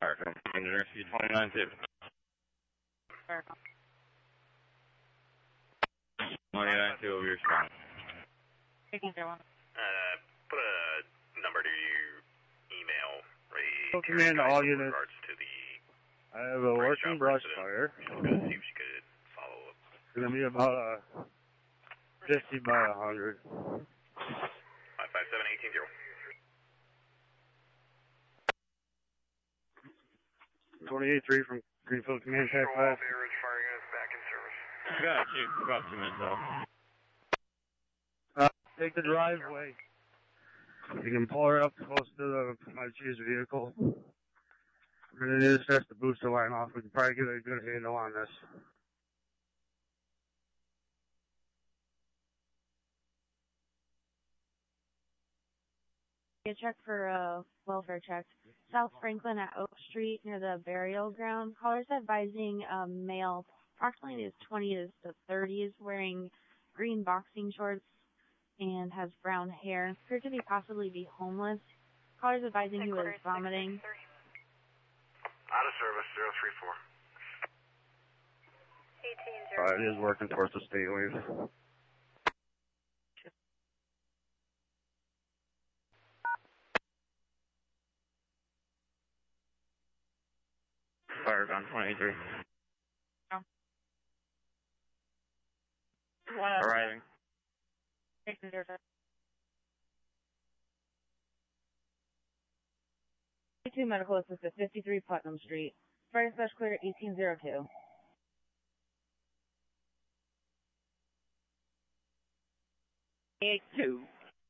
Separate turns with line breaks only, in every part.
American Engineer C29-2. 29-2 will be responding.
Put a number to your email,
Well, command to all units.
regards to the
I have a working brush fire.
See if she could follow up.
It's going to be about 50 by 100.
557-18-0.
28-3 from Greenfield Command Tech 5.
Fire units back in service.
Got you. About 2 minutes off.
Take the driveway. You can pull her up close to my choose vehicle. We're going to need to test the booster line off. We can probably get a good handle on this.
A check for welfare check. South Franklin at Oak Street near the burial ground. Callers advising male approximately in his 20s to 30s wearing green boxing shorts and has brown hair. Appeared to be possibly be homeless. Callers advising he was vomiting.
Out of service, 034.
18-0. It is working towards the state leave.
Fire on 23. Arriving.
2 medical assistant, 53 Putnam Street. Fire slash clear 1802.
Two.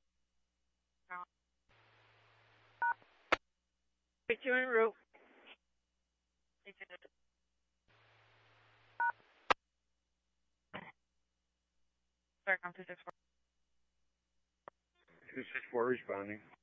2 en route. Fire 264.
264 responding.